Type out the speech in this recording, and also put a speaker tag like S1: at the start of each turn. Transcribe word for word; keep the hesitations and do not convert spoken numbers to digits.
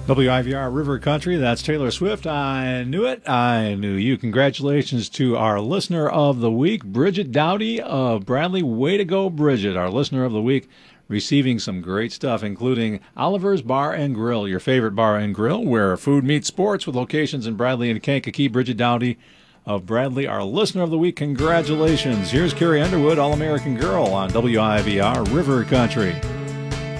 S1: W I V R River Country, that's Taylor Swift. I knew it. I knew you. Congratulations to our listener of the week, Bridget Dowdy of Bradley. Way to go, Bridget, our listener of the week, receiving some great stuff, including Oliver's Bar and Grill, your favorite bar and grill, where food meets sports with locations in Bradley and Kankakee. Bridget Dowdy of Bradley, our listener of the week. Congratulations. Here's Carrie Underwood, All-American Girl on W I V R River Country.